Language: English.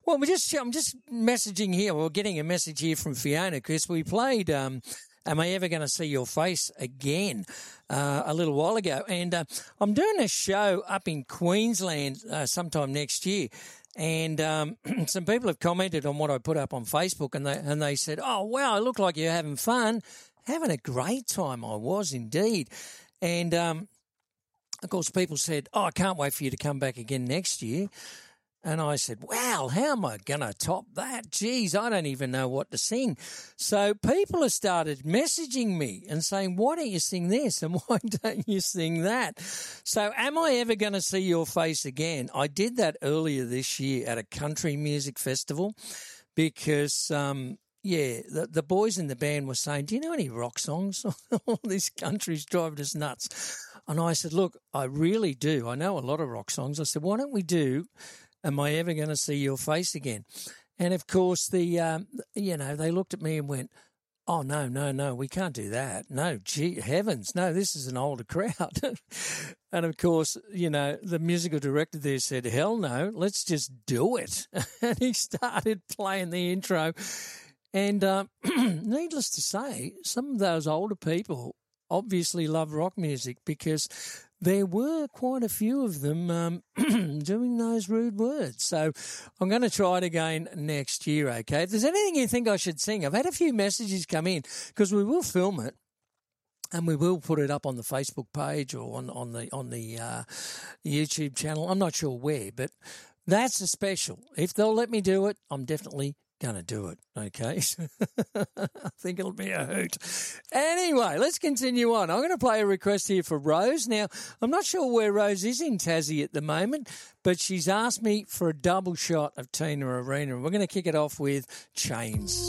Well, I'm just messaging here. We're getting a message here from Fiona because we played Am I Ever Going to See Your Face Again a little while ago. And I'm doing a show up in Queensland sometime next year. And some people have commented on what I put up on Facebook and they said, oh, wow, it looked like you're having fun. Having a great time. I was indeed. And, of course, people said, oh, I can't wait for you to come back again next year. And I said, wow, how am I going to top that? Geez, I don't even know what to sing. So people have started messaging me and saying, why don't you sing this and why don't you sing that? So am I ever going to see your face again? I did that earlier this year at a country music festival because, the boys in the band were saying, do you know any rock songs? All these country's driving us nuts. And I said, look, I really do. I know a lot of rock songs. I said, why don't we do Am I Ever Going to See Your Face Again? And, of course, they looked at me and went, oh, no, we can't do that. No, gee, heavens, no, this is an older crowd. And, of course, the musical director there said, hell no, let's just do it. And he started playing the intro. And needless to say, some of those older people obviously love rock music because there were quite a few of them doing those rude words. So I'm going to try it again next year, okay? If there's anything you think I should sing, I've had a few messages come in because we will film it and we will put it up on the Facebook page or on the YouTube channel. I'm not sure where, but that's a special. If they'll let me do it, I'm definitely going to do it, okay? I think it'll be a hoot. Anyway, let's continue on. I'm going to play a request here for Rose. Now, I'm not sure where Rose is in Tassie at the moment, but she's asked me for a double shot of Tina Arena, and we're going to kick it off with Chains.